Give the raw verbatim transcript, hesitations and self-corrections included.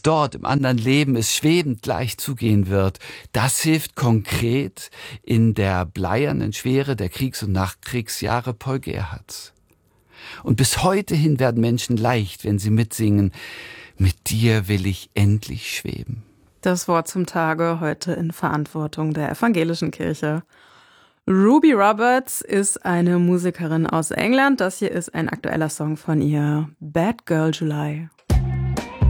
dort im anderen Leben es schwebend gleich zugehen wird, das hilft konkret in der bleiernen Schwere der Kriegs- und Nachkriegsjahre Paul Gerhardts. Und bis heute hin werden Menschen leicht, wenn sie mitsingen, mit dir will ich endlich schweben. Das Wort zum Tage heute in Verantwortung der Evangelischen Kirche. Ruby Roberts ist eine Musikerin aus England. Das hier ist ein aktueller Song von ihr, Bad Girl July.